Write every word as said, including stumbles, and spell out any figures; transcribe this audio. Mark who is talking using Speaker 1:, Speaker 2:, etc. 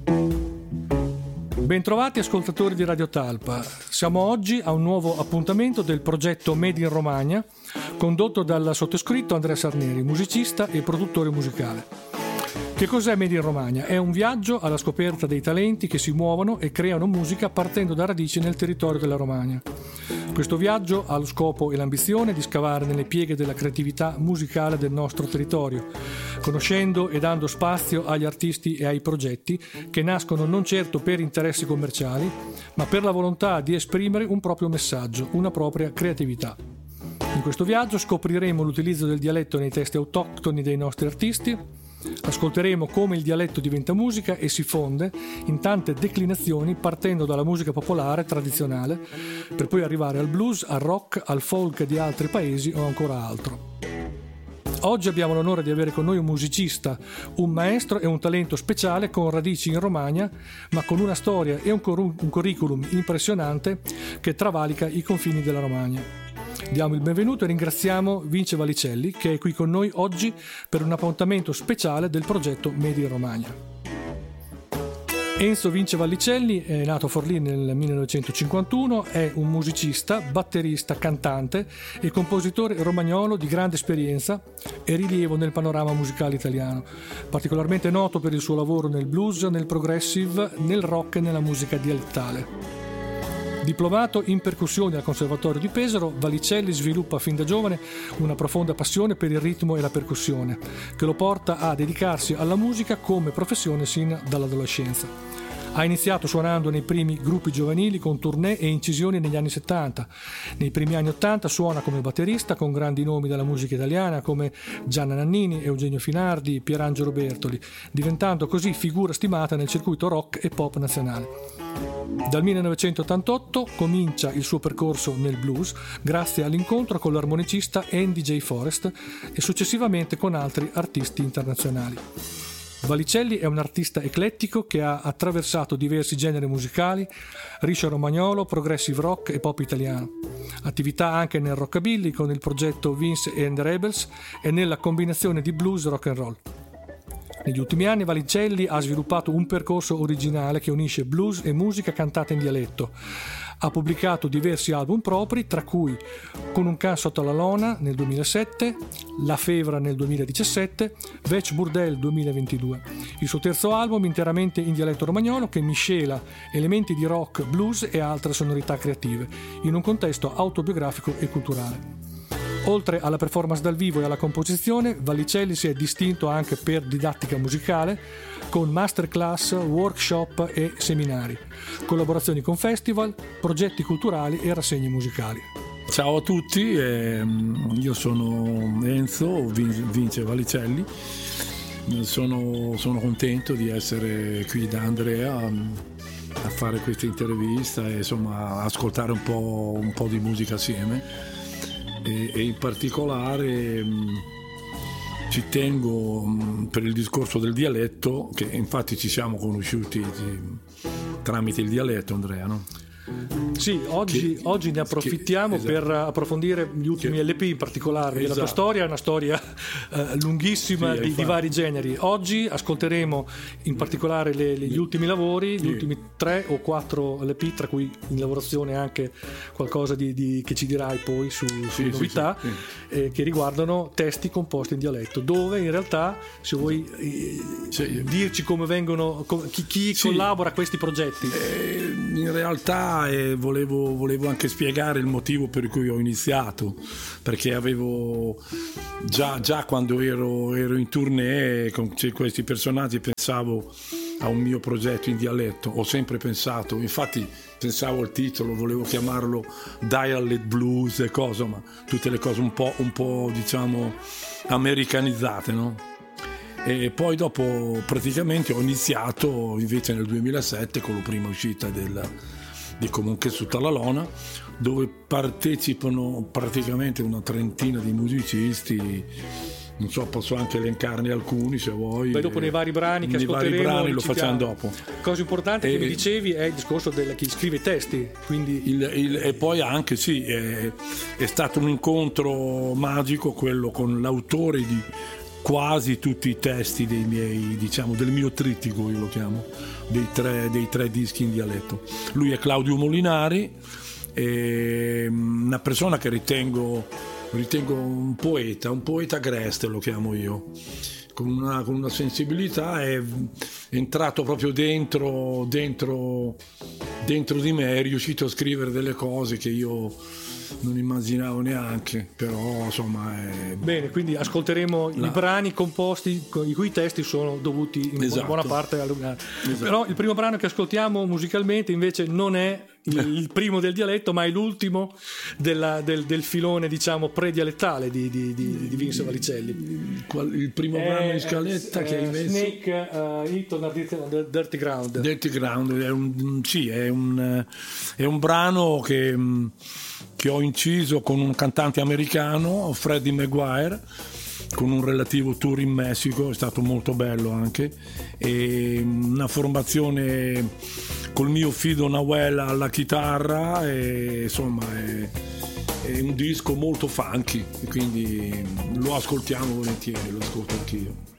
Speaker 1: Bentrovati ascoltatori di Radio Talpa. Siamo oggi a un nuovo appuntamento del progetto Made in Romagna, condotto dal sottoscritto Andrea Sarneri, musicista e produttore musicale. Che cos'è Made in Romagna? È un viaggio alla scoperta dei talenti che si muovono e creano musica partendo da radici nel territorio della Romagna. Questo viaggio ha lo scopo e l'ambizione di scavare nelle pieghe della creatività musicale del nostro territorio, conoscendo e dando spazio agli artisti e ai progetti che nascono non certo per interessi commerciali, ma per la volontà di esprimere un proprio messaggio, una propria creatività. In questo viaggio scopriremo l'utilizzo del dialetto nei testi autoctoni dei nostri artisti, ascolteremo come il dialetto diventa musica e si fonde in tante declinazioni partendo dalla musica popolare tradizionale per poi arrivare al blues, al rock, al folk di altri paesi o ancora altro. Oggi abbiamo l'onore di avere con noi un musicista, un maestro e un talento speciale con radici in Romagna, ma con una storia e un, cor- un curriculum impressionante che travalica i confini della Romagna. Diamo il benvenuto e ringraziamo Vince Vallicelli che è qui con noi oggi per un appuntamento speciale del progetto Made in Romagna. Enzo Vince Vallicelli è nato a Forlì nel millenovecentocinquantuno, è un musicista, batterista, cantante e compositore romagnolo di grande esperienza e rilievo nel panorama musicale italiano, particolarmente noto per il suo lavoro nel blues, nel progressive, nel rock e nella musica dialettale. Diplomato in percussione al Conservatorio di Pesaro, Vallicelli sviluppa fin da giovane una profonda passione per il ritmo e la percussione, che lo porta a dedicarsi alla musica come professione sin dall'adolescenza. Ha iniziato suonando nei primi gruppi giovanili con tournée e incisioni negli anni settanta. Nei primi anni ottanta suona come batterista con grandi nomi della musica italiana come Gianna Nannini, Eugenio Finardi, Pierangelo Bertoli, diventando così figura stimata nel circuito rock e pop nazionale. Dal millenovecentottantotto comincia il suo percorso nel blues grazie all'incontro con l'armonicista Andy J. Forrest e successivamente con altri artisti internazionali. Vallicelli è un artista eclettico che ha attraversato diversi generi musicali, riscio romagnolo, progressive rock e pop italiano. Attività anche nel rockabilly con il progetto Vince and the Rebels e nella combinazione di blues e rock and roll. Negli ultimi anni Vallicelli ha sviluppato un percorso originale che unisce blues e musica cantata in dialetto. Ha pubblicato diversi album propri, tra cui Con un can sotto la lona nel duemilasette, La Fevra nel duemiladiciassette, Vec Burdel duemilaventidue. Il suo terzo album interamente in dialetto romagnolo che miscela elementi di rock, blues e altre sonorità creative, in un contesto autobiografico e culturale. Oltre alla performance dal vivo e alla composizione, Vallicelli si è distinto anche per didattica musicale, con masterclass, workshop e seminari, collaborazioni con festival, progetti culturali e rassegne musicali.
Speaker 2: Ciao a tutti, eh, io sono Enzo Vince Vallicelli, sono, sono contento di essere qui da Andrea a fare questa intervista e insomma ascoltare un po', un po' di musica assieme. E, e in particolare mh, ci tengo mh, per il discorso del dialetto, che infatti ci siamo conosciuti di, tramite il dialetto, Andrea, no?
Speaker 1: Sì, oggi, che, oggi ne approfittiamo che, esatto. per approfondire gli ultimi che, L P in particolare esatto. della tua storia, è una storia eh, lunghissima sì, di, di vari generi. Oggi ascolteremo in particolare le, le, gli ultimi lavori, gli sì. ultimi tre o quattro L P, tra cui in lavorazione anche qualcosa di, di, che ci dirai poi su, su sì, novità sì, sì. Eh, che riguardano testi composti in dialetto, dove in realtà se vuoi eh, sì. dirci come vengono, com, chi, chi sì. collabora a questi progetti.
Speaker 2: Eh, in realtà e volevo, volevo anche spiegare il motivo per cui ho iniziato, perché avevo già, già quando ero, ero in tournée con questi personaggi pensavo a un mio progetto in dialetto, ho sempre pensato, infatti pensavo al titolo, volevo chiamarlo Dialect Blues e cosa, ma tutte le cose un po', un po' diciamo americanizzate, no? E poi dopo praticamente ho iniziato invece nel duemilasette con la prima uscita del di Comunque sotto la lona, dove partecipano praticamente una trentina di musicisti, non so, posso anche elencarne alcuni se vuoi.
Speaker 1: Poi dopo nei vari brani che
Speaker 2: nei
Speaker 1: ascolteremo
Speaker 2: vari brani lo facciamo dopo.
Speaker 1: Cosa importante e, che mi dicevi è il discorso di chi scrive i testi, quindi
Speaker 2: il, il, e poi anche sì è, è stato un incontro magico quello con l'autore di quasi tutti i testi dei miei, diciamo, del mio trittico, io lo chiamo, dei tre, dei tre dischi in dialetto. Lui è Claudio Molinari, è una persona che ritengo, ritengo un poeta, un poeta agreste lo chiamo io, con una, con una sensibilità, è entrato proprio dentro, dentro, dentro di me, è riuscito a scrivere delle cose che io non immaginavo neanche, però insomma è...
Speaker 1: Bene, quindi ascolteremo la... i brani composti i cui testi sono dovuti in esatto. buona parte al... esatto. Però il primo brano che ascoltiamo musicalmente invece non è il, il primo del dialetto, ma è l'ultimo della, del, del filone, diciamo, predialettale di, di, di, di Vince Vallicelli.
Speaker 2: Il, il primo è, brano in scaletta è, che hai messo,
Speaker 1: Snake uh, Hit on the Dirty Ground.
Speaker 2: Dirty Ground è un, sì, è un, è un brano che che ho inciso con un cantante americano, Freddie Maguire, con un relativo tour in Messico, è stato molto bello anche, e una formazione col mio fido Nahuel alla chitarra, e insomma è, è un disco molto funky, quindi lo ascoltiamo volentieri, lo ascolto anch'io.